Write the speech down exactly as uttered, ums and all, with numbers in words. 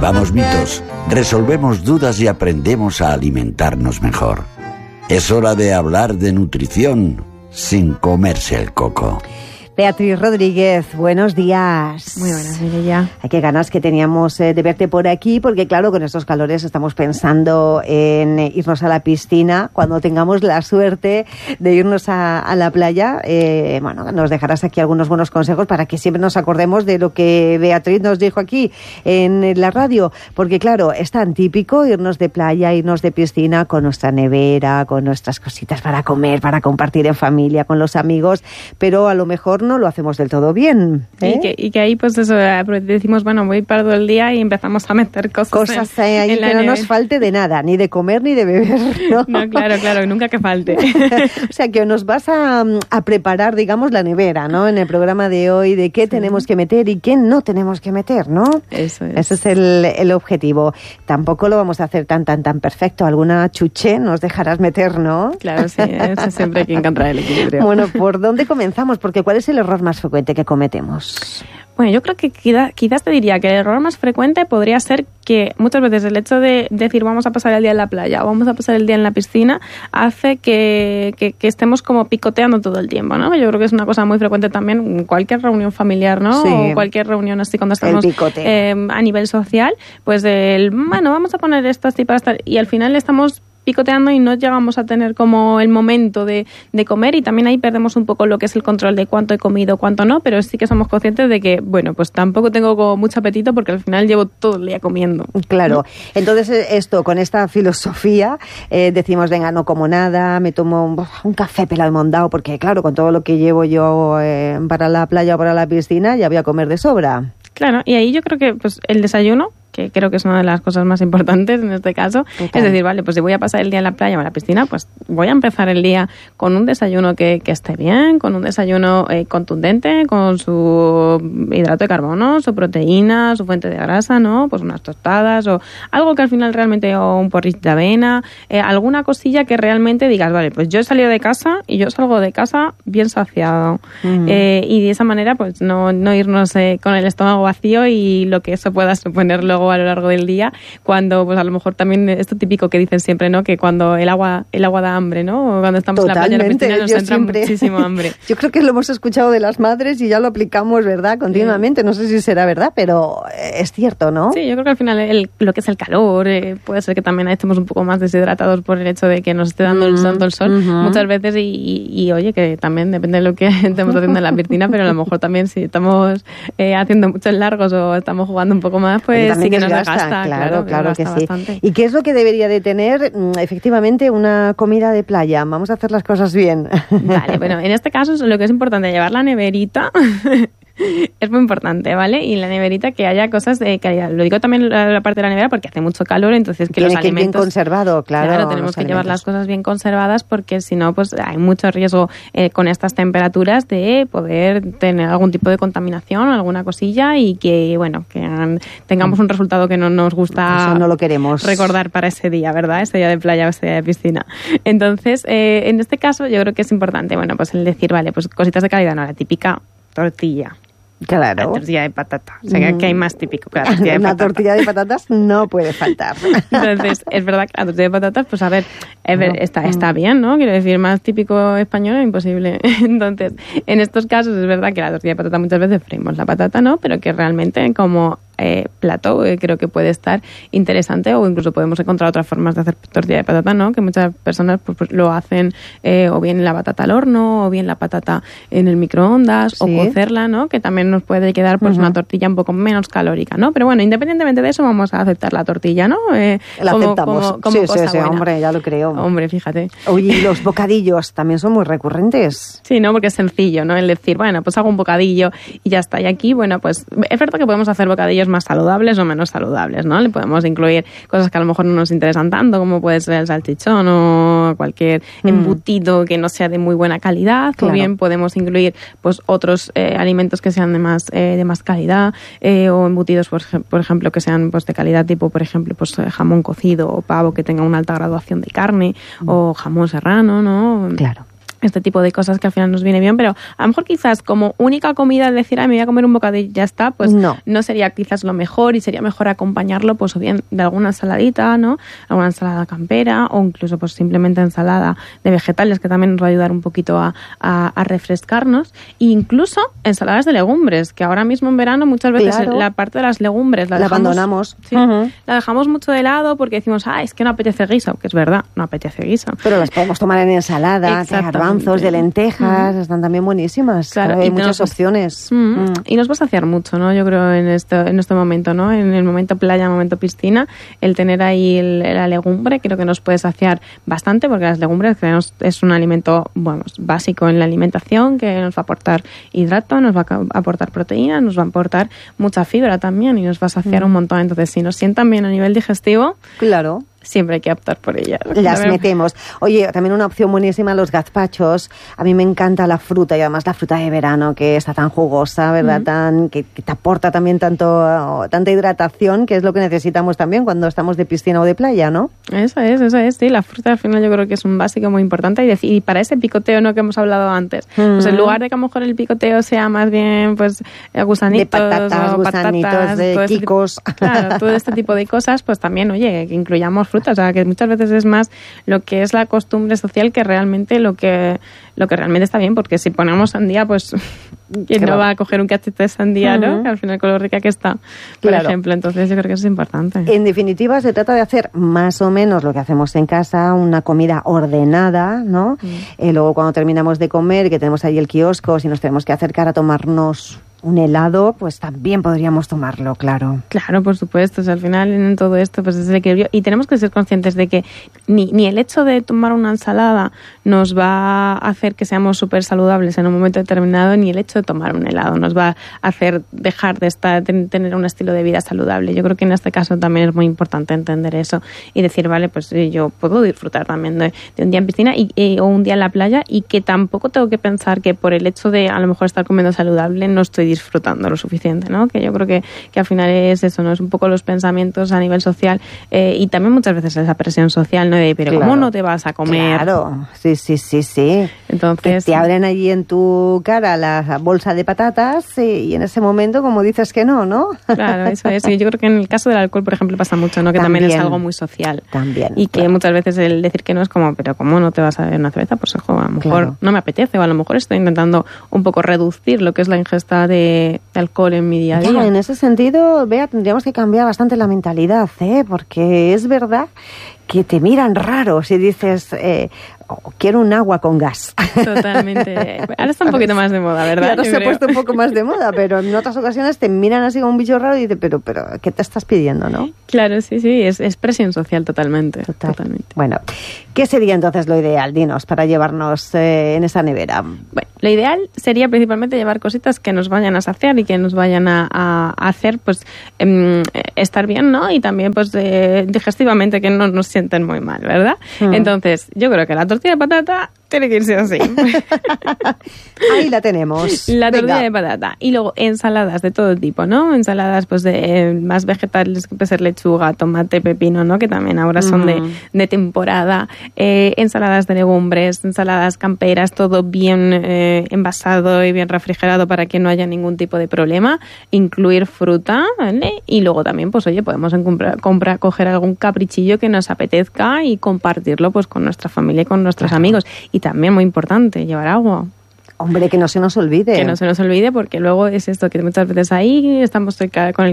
derribamos mitos, resolvemos dudas y aprendemos a alimentarnos mejor. Es hora de hablar de nutrición sin comerse el coco. Beatriz Rodríguez, buenos días. Muy buenas, Mireia. Ay, qué ganas que teníamos eh, de verte por aquí, porque claro, con estos calores estamos pensando en eh, irnos a la piscina. Cuando tengamos la suerte de irnos a, a la playa, eh, bueno, nos dejarás aquí algunos buenos consejos para que siempre nos acordemos de lo que Beatriz nos dijo aquí en la radio, porque claro, es tan típico irnos de playa, irnos de piscina con nuestra nevera, con nuestras cositas para comer, para compartir en familia, con los amigos, pero a lo mejor no lo hacemos del todo bien, ¿eh? y, que, y que ahí pues eso decimos, bueno, voy para todo el día y empezamos a meter cosas, cosas en, ahí en que la no nevera. Nos falte de nada, ni de comer ni de beber, ¿no? No, claro, claro, nunca que falte. O sea, que nos vas a, a preparar, digamos, la nevera, ¿no? En el programa de hoy, de qué sí. tenemos que meter y qué no tenemos que meter, ¿no? Eso es. Ese es el, el objetivo. Tampoco lo vamos a hacer tan, tan, tan perfecto. Alguna chuché nos dejarás meter, ¿no? Claro, sí, eso siempre hay que encontrar el equilibrio. Bueno, ¿por dónde comenzamos? Porque ¿cuál es el error más frecuente que cometemos? Bueno, yo creo que quizás, quizás te diría que el error más frecuente podría ser que muchas veces el hecho de decir vamos a pasar el día en la playa o vamos a pasar el día en la piscina hace que, que, que estemos como picoteando todo el tiempo, ¿no? Yo creo que es una cosa muy frecuente también en cualquier reunión familiar, ¿no? Sí. O cualquier reunión así cuando estamos eh, a nivel social, pues el, bueno, vamos a poner estas tipas y al final estamos picoteando y no llegamos a tener como el momento de, de comer y también ahí perdemos un poco lo que es el control de cuánto he comido, cuánto no, pero sí que somos conscientes de que, bueno, pues tampoco tengo como mucho apetito porque al final llevo todo el día comiendo. Claro, ¿no? Entonces esto, con esta filosofía, eh, decimos, venga, no como nada, me tomo un, un café pelado y mondado, porque claro, con todo lo que llevo yo eh, para la playa o para la piscina, ya voy a comer de sobra. Claro, y ahí yo creo que pues el desayuno, que creo que es una de las cosas más importantes en este caso. Total. Es decir, vale, pues si voy a pasar el día en la playa o en la piscina, pues voy a empezar el día con un desayuno que, que esté bien, con un desayuno eh, contundente, con su hidrato de carbono, su proteína, su fuente de grasa, ¿no? Pues unas tostadas o algo que al final realmente, o un porridge de avena, eh, alguna cosilla que realmente digas, vale, pues yo he salido de casa y yo salgo de casa bien saciado. Mm. Eh, y de esa manera, pues no, no irnos eh, con el estómago vacío y lo que eso pueda suponer luego a lo largo del día, cuando pues a lo mejor también esto típico que dicen siempre, ¿no? Que cuando el agua el agua da hambre, ¿no? O cuando estamos Totalmente. En la playa, en la piscina nos Yo entra siempre... muchísimo hambre. Yo creo que lo hemos escuchado de las madres y ya lo aplicamos, ¿verdad? Continuamente. Sí. No sé si será verdad, pero es cierto, ¿no? Sí, yo creo que al final el, lo que es el calor, eh, puede ser que también estemos un poco más deshidratados por el hecho de que nos esté dando mm, el sol, el sol uh-huh. muchas veces y, y, y oye, que también depende de lo que estemos haciendo en la piscina, pero a lo mejor también si estamos eh, haciendo muchos largos o estamos jugando un poco más, pues sí que nos desgasta. Claro, claro, claro que sí. Bastante. ¿Y qué es lo que debería de tener efectivamente una comida de playa? Vamos a hacer las cosas bien. Vale, bueno, en este caso lo que es importante es llevar la neverita. Es muy importante, ¿vale? Y la neverita que haya cosas de calidad. Lo digo también la, la parte de la nevera porque hace mucho calor, entonces que Tiene los que alimentos... bien conservado, claro. Claro, tenemos que alimentos. Llevar las cosas bien conservadas porque si no, pues hay mucho riesgo eh, con estas temperaturas de poder tener algún tipo de contaminación, alguna cosilla y que, bueno, que um, tengamos un resultado que no nos gusta. Eso no lo queremos recordar para ese día, ¿verdad? Ese día de playa o ese día de piscina. Entonces, eh, en este caso yo creo que es importante, bueno, pues el decir, vale, pues cositas de calidad, no, la típica tortilla. Claro. La tortilla de patata. O sea, que hay más típico que la tortilla de Una patata. tortilla de patatas no puede faltar. Entonces, es verdad que la tortilla de patatas, pues a ver, es ver, está, está bien, ¿no? Quiero decir, más típico español es imposible. Entonces, en estos casos es verdad que la tortilla de patata muchas veces freímos la patata, ¿no? Pero que realmente como eh, plato eh, creo que puede estar interesante o incluso podemos encontrar otras formas de hacer tortilla de patata, ¿no? Que muchas personas pues, pues lo hacen eh, o bien la patata al horno o bien la patata en el microondas sí. o cocerla, ¿no? Que también nos puede quedar pues uh-huh. una tortilla un poco menos calórica, ¿no? Pero bueno, independientemente de eso vamos a aceptar la tortilla, ¿no? Eh, la como, aceptamos. Como, como sí, cosa sí, sí, buena. Hombre, ya lo creo. Hombre, fíjate. Oye, ¿y los bocadillos también son muy recurrentes? Sí, ¿no? Porque es sencillo, ¿no? El decir, bueno, pues hago un bocadillo y ya está. Y aquí, bueno, pues es verdad que podemos hacer bocadillos más saludables o menos saludables, ¿no? Le podemos incluir cosas que a lo mejor no nos interesan tanto, como puede ser el salchichón o cualquier mm. embutido que no sea de muy buena calidad, claro. O bien podemos incluir pues otros eh, alimentos que sean de más eh, de más calidad eh, o embutidos, por, por ejemplo, que sean pues de calidad tipo, por ejemplo, pues jamón cocido o pavo que tenga una alta graduación de carne mm. o jamón serrano, ¿no? Claro. este tipo de cosas que al final nos viene bien, pero a lo mejor quizás como única comida decir, ay, me voy a comer un bocadillo y ya está, pues no. no sería quizás lo mejor y sería mejor acompañarlo pues o bien de alguna ensaladita, ¿no? Alguna ensalada campera o incluso pues simplemente ensalada de vegetales que también nos va a ayudar un poquito a, a, a refrescarnos e incluso ensaladas de legumbres, que ahora mismo en verano muchas veces claro. la parte de las legumbres la, la dejamos, abandonamos. Sí, uh-huh. la dejamos mucho de lado porque decimos, ah, es que no apetece guiso, que es verdad, no apetece guiso. Pero las podemos tomar en ensalada, de garbanzos, de lentejas, mm. están también buenísimas. Claro, hay y muchas nos, opciones. Mm, mm. Y nos va a saciar mucho, ¿no? Yo creo en este, en este momento, ¿no? En el momento playa, momento piscina, el tener ahí el, la legumbre creo que nos puede saciar bastante porque las legumbres creemos, es un alimento bueno, básico en la alimentación que nos va a aportar hidrato, nos va a aportar proteína, nos va a aportar mucha fibra también y nos va a saciar mm. un montón. Entonces, si nos sientan bien a nivel digestivo, claro, siempre hay que optar por ellas. Las metemos. Oye, también una opción buenísima, los gazpachos. A mí me encanta la fruta y además la fruta de verano que está tan jugosa, ¿verdad? Mm. Tan que, que te aporta también tanto tanta hidratación, que es lo que necesitamos también cuando estamos de piscina o de playa, ¿no? Eso es, eso es. Sí, la fruta al final yo creo que es un básico muy importante y, decir, y para ese picoteo, ¿no? Que hemos hablado antes. Mm. Pues en lugar de que a lo mejor el picoteo sea más bien pues gusanitos de patatas, o gusanitos, patatas, de todo quicos. Este, claro, todo este tipo de cosas, pues también, oye, que incluyamos frutas, o sea, que muchas veces es más lo que es la costumbre social que realmente lo que lo que realmente está bien, porque si ponemos sandía, pues ¿quién no va a coger un cachete de sandía, uh-huh. ¿no? Que al final con lo rica que está, por claro. ejemplo. Entonces yo creo que eso es importante. En definitiva, se trata de hacer más o menos lo que hacemos en casa, una comida ordenada, ¿no? Uh-huh. Eh, luego cuando terminamos de comer, que tenemos ahí el kiosco, si nos tenemos que acercar a tomarnos un helado, pues también podríamos tomarlo, claro. Claro, por supuesto. O sea, al final en todo esto pues es el equilibrio. Y tenemos que ser conscientes de que ni, ni el hecho de tomar una ensalada nos va a hacer que seamos súper saludables en un momento determinado, ni el hecho de tomar un helado nos va a hacer dejar de estar de tener un estilo de vida saludable. Yo creo que en este caso también es muy importante entender eso y decir, vale, pues yo puedo disfrutar también de, de un día en piscina y, y, o un día en la playa y que tampoco tengo que pensar que por el hecho de a lo mejor estar comiendo saludable no estoy disfrutando lo suficiente, ¿no? Que yo creo que, que al final es eso, ¿no? Es un poco los pensamientos a nivel social eh, y también muchas veces esa presión social, ¿no? De, pero claro. ¿cómo no te vas a comer? Claro, sí, sí, sí, sí. Entonces... Que te abren allí en tu cara la bolsa de patatas y, y en ese momento como dices que no, ¿no? Claro, eso es. Y yo creo que en el caso del alcohol, por ejemplo, pasa mucho, ¿no? Que también, también es algo muy social. También. Y que claro. muchas veces el decir que no es como, pero ¿cómo no te vas a beber una cerveza? Pues ojo, a lo mejor claro. no me apetece o a lo mejor estoy intentando un poco reducir lo que es la ingesta de De, de alcohol en mi día a día. Ya, en ese sentido, Bea, tendríamos que cambiar bastante la mentalidad, ¿eh? Porque es verdad que te miran raro si dices eh, oh, quiero un agua con gas. Totalmente. Ahora está un poquito más de moda, ¿verdad? Ahora se ha puesto un poco más de moda, pero en otras ocasiones te miran así como un bicho raro y dices, pero, pero ¿qué te estás pidiendo, no? Claro, sí, sí, es, es presión social totalmente. Total. Totalmente. Bueno, ¿qué sería entonces lo ideal, dinos, para llevarnos eh, en esa nevera? Bueno, lo ideal sería principalmente llevar cositas que nos vayan a saciar y que nos vayan a, a hacer pues eh, estar bien, ¿no? Y también pues eh, digestivamente que no nos sienten muy mal, ¿verdad? Mm. Entonces, yo creo que la tortilla de patata tiene que irse así. Ahí la tenemos. La tortilla Venga. de patata. Y luego ensaladas de todo tipo, ¿no? Ensaladas pues de eh, más vegetales, que puede ser lechuga, tomate, pepino, ¿no? Que también ahora son mm. de, de temporada. Eh, ensaladas de legumbres, ensaladas camperas, todo bien eh, envasado y bien refrigerado para que no haya ningún tipo de problema. Incluir fruta, ¿vale? Y luego también, pues oye, podemos comprar, comprar, coger algún caprichillo que nos apetezca y compartirlo pues con nuestra familia y con nuestros claro. amigos. Y también, muy importante, llevar agua. Hombre, que no se nos olvide. Que no se nos olvide porque luego es esto que muchas veces ahí estamos con el